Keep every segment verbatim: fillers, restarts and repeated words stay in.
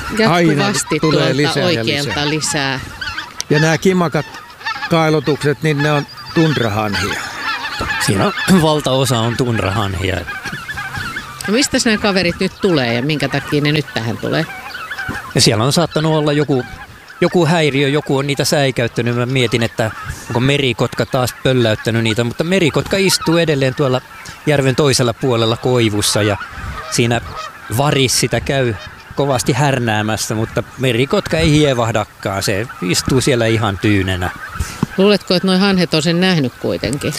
jatkuvasti tulee tuolta lisää oikealta lisää. lisää. Ja nämä kimakat kailotukset, niin ne on tundrahanhia. Siinä on, valtaosa on tundrahanhia. No mistä nämä kaverit nyt tulee ja minkä takia ne nyt tähän tulee? Ja siellä on saattanut olla joku, joku häiriö, joku on niitä säikäyttänyt. Mä mietin, että onko merikotka taas pölläyttänyt niitä, mutta merikotka istuu edelleen tuolla järven toisella puolella koivussa ja siinä varis sitä käy kovasti härnäämässä, mutta merikotka ei hievahdakaan, se istuu siellä ihan tyynenä. Luuletko, että noi hanhet on sen nähnyt kuitenkin?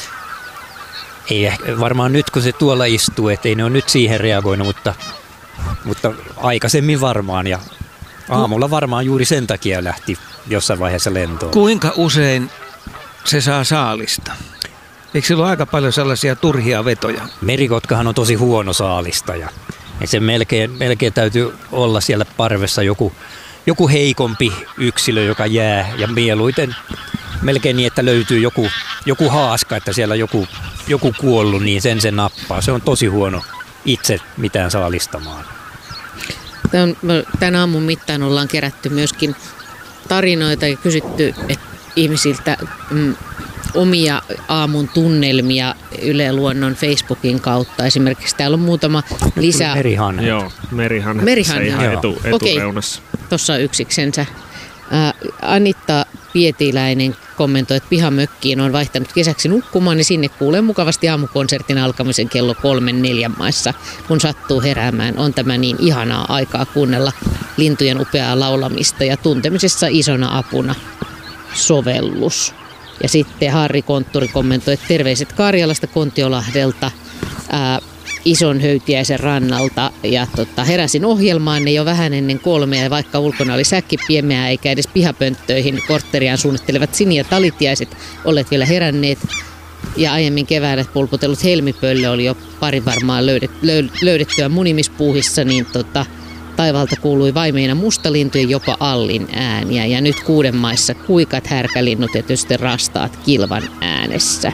Ei ehkä, varmaan nyt kun se tuolla istuu, ettei ne ole nyt siihen reagoinut, mutta, mutta aikaisemmin varmaan ja aamulla varmaan juuri sen takia lähti jossain vaiheessa lentoon. Kuinka usein se saa saalista? Eikö sillä ole aika paljon sellaisia turhia vetoja? Merikotkahan on tosi huono saalistaja. Ja se melkein, melkein täytyy olla siellä parvessa joku, joku heikompi yksilö, joka jää ja mieluiten melkein niin, että löytyy joku, joku haaska, että siellä joku, joku kuollut, niin sen se nappaa. Se on tosi huono itse mitään saalistamaan. Tämän, tämän aamun mittaan ollaan kerätty myöskin tarinoita ja kysytty että ihmisiltä mm, omia aamun tunnelmia Yle Luonnon Facebookin kautta. Esimerkiksi täällä on muutama lisää. Merihanhet. Joo, merihanhet. Merihanhet. Ihan etu, etureunassa. Okei, tuossa on yksiksensä. Äh, Anitta Pietiläinen kommentoi, että pihamökkiin on vaihtanut kesäksi nukkumaan, niin sinne kuulee mukavasti aamukonsertin alkamisen kello kolmen neljän maissa, kun sattuu heräämään. On tämä niin ihanaa aikaa kuunnella lintujen upeaa laulamista ja tuntemisessa isona apuna sovellus. Ja sitten Harri Kontturi kommentoi, että terveiset Karjalasta Kontiolahdelta, ää, Ison Höytiäisen rannalta. Ja tota, heräsin ohjelmaan ne jo vähän ennen kolmea, ja vaikka ulkona oli säkki piemeää eikä edes pihapönttöihin kortteriaan suunnittelevat Sini ja Talitiaiset olleet vielä heränneet. Ja aiemmin keväällä pulputellut helmipöllö oli jo pari varmaan löydet, löydettyä munimispuuhissa, niin tota, taivaalta kuului vaimeina mustalintujen jopa allin ääniä. Ja nyt kuuden maissa kuikat, härkälinnut ja tietysti rastaat kilvan äänessä.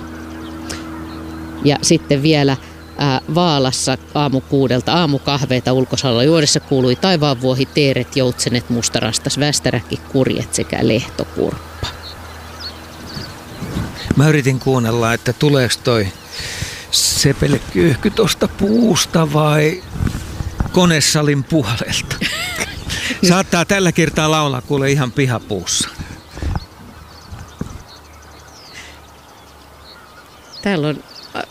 Ja sitten vielä ää, Vaalassa aamukuudelta aamukahveita ulkosalla juodessa kuului taivaanvuohi, teeret, joutsenet, mustarastas, västäräkki, kurjet sekä lehtokurppa. Mä yritin kuunnella, että tuleeko toi sepelekyyhky tosta puusta vai konesalin puolelta. Saattaa tällä kertaa laulaa kuule ihan pihapuussa. Täällä on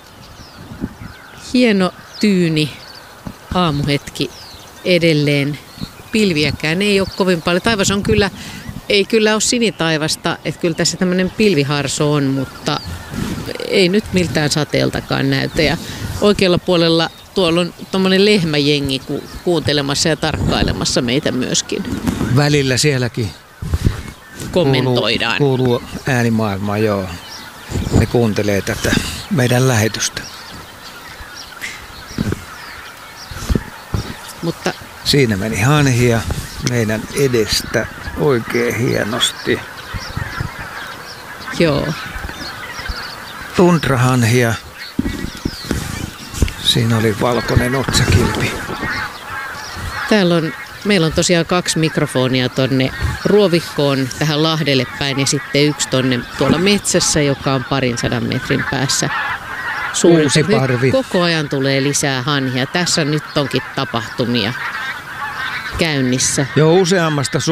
hieno tyyni aamuhetki edelleen. Pilviäkään ei ole kovin paljon. Taivas on kyllä, ei kyllä ole sinitaivasta, että kyllä tässä tämmöinen pilviharso on, mutta ei nyt miltään sateeltakaan näytä. Ja oikealla puolella tuolla on tommonen lehmäjengi ku- kuuntelemassa ja tarkkailemassa meitä myöskin. Välillä sielläkin Kommentoidaan. Kuuluu, kuuluu äänimaailmaa, joo. Ne kuuntelee tätä meidän lähetystä. Mutta Siinä meni hanhia meidän edestä oikein hienosti. joo, Tundrahanhia. Siinä oli valkoinen otsakilpi. täällä on, meillä on tosiaan kaksi mikrofonia tonne Ruovikkoon tähän Lahdelle päin ja sitten yksi tonne tuolla metsässä, joka on parin sadan metrin päässä. Suurin. Uusiparvi. Koko ajan tulee lisää hanhia. Tässä nyt onkin tapahtumia käynnissä. Jo useammasta